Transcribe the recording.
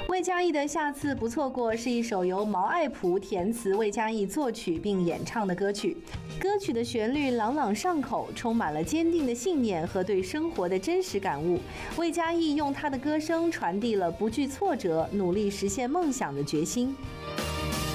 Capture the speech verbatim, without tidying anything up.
魏佳艺的《下次不错过》是一首由毛爱璞填词、魏佳艺作曲并演唱的歌曲。歌曲的旋律朗朗上口，充满了坚定的信念和对生活的真实感悟。魏佳艺用她的歌声传递了不惧挫折、努力实现梦想的决心。